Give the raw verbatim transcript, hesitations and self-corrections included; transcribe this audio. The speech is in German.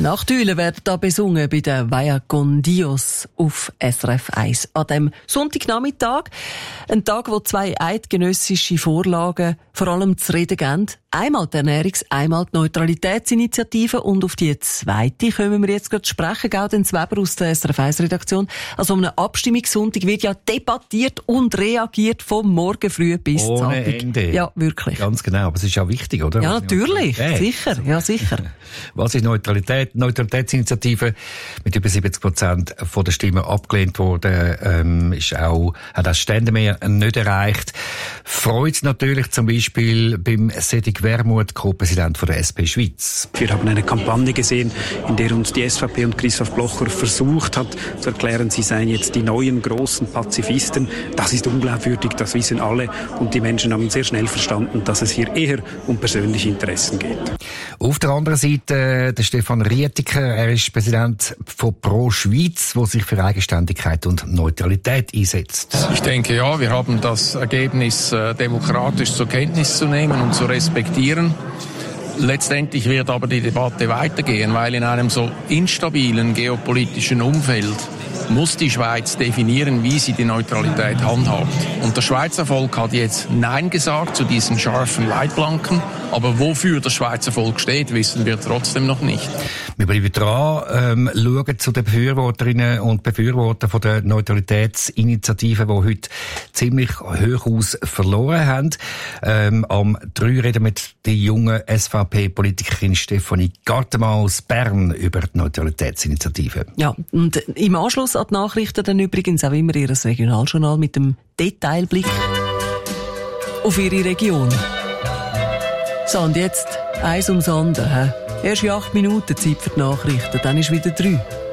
Nachteulen werden da besungen bei der Vaya con Dios auf S R F eins. An dem Sonntagnachmittag, ein Tag, wo zwei eidgenössische Vorlagen vor allem zu reden geben. Einmal die Ernährungs-, einmal die Neutralitätsinitiative. Und auf die zweite können wir jetzt gerade sprechen. Gaudenz Weber aus der S R F eins-Redaktion. Also um einen Abstimmungssonntag wird ja debattiert und reagiert vom Morgen früh bis zum Ohne Abend. Ende. Ja, wirklich. Ganz genau. Aber es ist ja wichtig, oder? Ja, natürlich. Sicher. Ja, sicher. Was ist Neutralität? Neutralitätsinitiative mit über siebzig Prozent von der Stimmen abgelehnt worden, ähm, ist auch, hat das Ständemehr nicht erreicht. Freut natürlich zum Beispiel beim Cedric Wermuth, Co-Präsident von der S P Schweiz. Wir haben eine Kampagne gesehen, in der uns die S V P und Christoph Blocher versucht hat zu erklären, sie seien jetzt die neuen großen Pazifisten. Das ist unglaubwürdig, das wissen alle. Und die Menschen haben sehr schnell verstanden, dass es hier eher um persönliche Interessen geht. Auf der anderen Seite der Stefan Rietiker, er ist Präsident von Pro Schweiz, der sich für Eigenständigkeit und Neutralität einsetzt. Ich denke, ja, wir haben das Ergebnis äh, demokratisch zur Kenntnis zu nehmen und zu respektieren. Letztendlich wird aber die Debatte weitergehen, weil in einem so instabilen geopolitischen Umfeld muss die Schweiz definieren, wie sie die Neutralität handhabt. Und der Schweizer Volk hat jetzt Nein gesagt zu diesen scharfen Leitplanken, aber wofür das Schweizer Volk steht, wissen wir trotzdem noch nicht. Wir bleiben dran, ähm, schauen zu den Befürworterinnen und Befürwortern von der Neutralitätsinitiative, die heute ziemlich hoch aus verloren haben. Ähm, am drei reden wir mit der jungen S V P-Politikerin Stefanie Gartemann aus Bern über die Neutralitätsinitiative. Ja, und im Anschluss an die Nachrichten dann übrigens auch immer ihr Regionaljournal mit dem Detailblick auf ihre Region. So, und jetzt eins ums andere. Erst in acht Minuten Zeit für die Nachrichten, dann ist wieder drei.